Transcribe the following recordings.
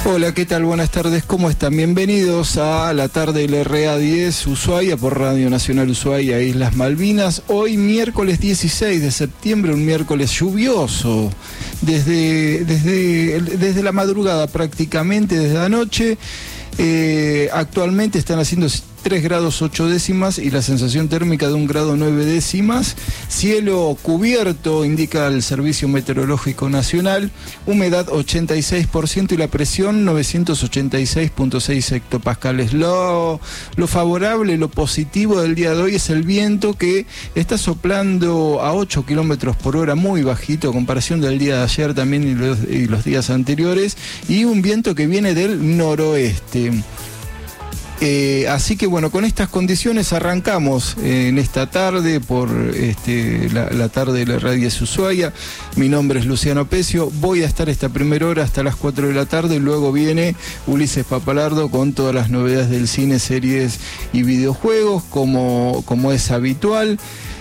Hola, ¿qué tal? Buenas tardes, ¿cómo están? Bienvenidos a la tarde del RA10 Ushuaia por Radio Nacional Ushuaia, Islas Malvinas. Hoy miércoles 16 de septiembre, un miércoles lluvioso, desde la madrugada prácticamente, desde anoche. Actualmente están haciendo 3 grados 8 décimas y la sensación térmica de 1 grado 9 décimas. Cielo cubierto, indica el Servicio Meteorológico Nacional. Humedad 86% y la presión 986.6 hectopascales. Lo favorable, lo positivo del día de hoy es el viento que está soplando a 8 kilómetros por hora, muy bajito a comparación del día de ayer también y los días anteriores, y un viento que viene del noroeste. Así que bueno, con estas condiciones arrancamos en esta tarde por la tarde de la Radio Ushuaia. Mi nombre es Luciano Pecio, voy a estar esta primera hora hasta las 4 de la tarde, luego viene Ulises Papalardo con todas las novedades del cine, series y videojuegos, como es habitual.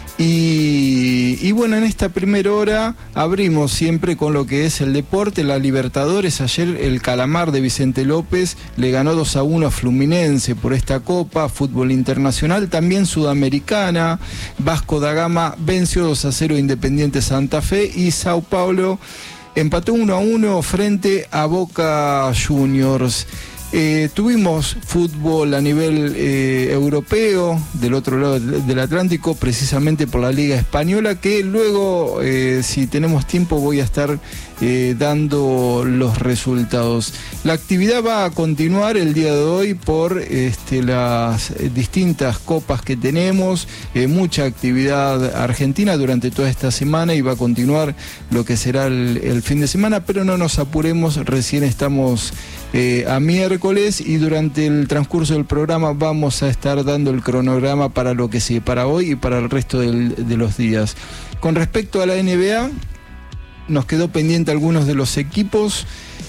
Y bueno, en esta primera hora abrimos siempre con lo que es el deporte, la Libertadores. Ayer el Calamar de Vicente López le ganó 2-1 a Fluminense por esta Copa, fútbol internacional, también sudamericana. Vasco da Gama venció 2-0 a Independiente Santa Fe y Sao Paulo empató 1-1 frente a Boca Juniors. Tuvimos fútbol a nivel europeo, del otro lado del Atlántico, precisamente por la Liga Española, que luego, si tenemos tiempo, voy a estar dando los resultados. La actividad va a continuar el día de hoy por las distintas copas que tenemos, mucha actividad argentina durante toda esta semana y va a continuar lo que será el fin de semana, pero no nos apuremos, recién estamos a miércoles y durante el transcurso del programa vamos a estar dando el cronograma para lo que sí, para hoy y para el resto de los días. Con respecto a la NBA, nos quedó pendiente algunos de los equipos.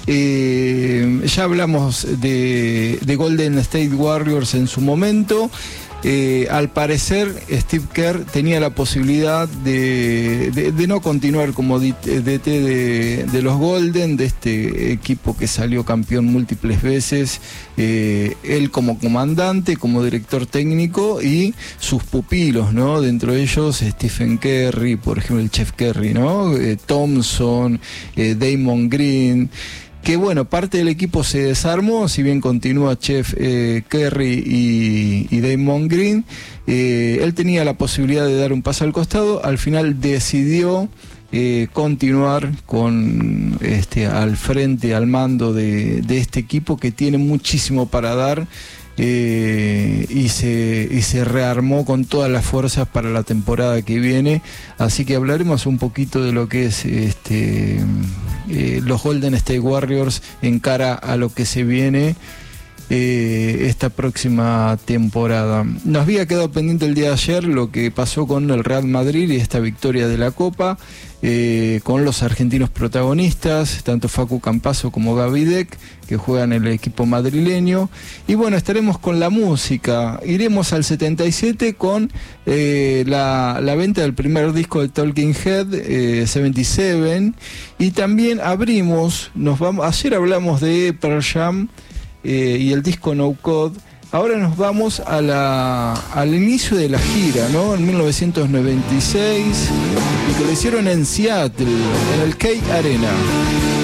Ya hablamos de Golden State Warriors en su momento. Al parecer Steve Kerr tenía la posibilidad de no continuar como DT de los Golden, de este equipo que salió campeón múltiples veces, él como comandante, como director técnico y sus pupilos, ¿no? Dentro de ellos Stephen Curry, por ejemplo el Chef Curry, ¿no? Thompson, Damon Green. Que bueno, parte del equipo se desarmó, si bien continúa Chef Curry y Damon Green, él tenía la posibilidad de dar un paso al costado, al final decidió continuar con al frente, al mando de este equipo que tiene muchísimo para dar. Y se rearmó con todas las fuerzas para la temporada que viene, así que hablaremos un poquito de lo que es los Golden State Warriors en cara a lo que se viene esta próxima temporada. Nos había quedado pendiente el día de ayer lo que pasó con el Real Madrid y esta victoria de la Copa, con los argentinos protagonistas, tanto Facu Campazzo como Gaby Deck, que juegan en el equipo madrileño. Y bueno, estaremos con la música, iremos al 77 con la venta del primer disco de Talking Head, 77, y también ayer hablamos de Pearl Jam y el disco No Code. Ahora nos vamos al inicio de la gira, ¿no? En 1996, y que lo hicieron en Seattle, en el Key Arena.